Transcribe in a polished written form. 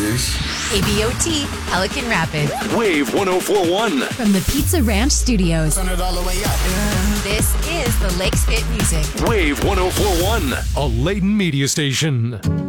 Raiders. ABOT, Pelican Rapids. Wave 1041. From the Pizza Ranch Studios. Turn it all the way up. This is the Lakes Fit Music. Wave 1041. A Layton media station.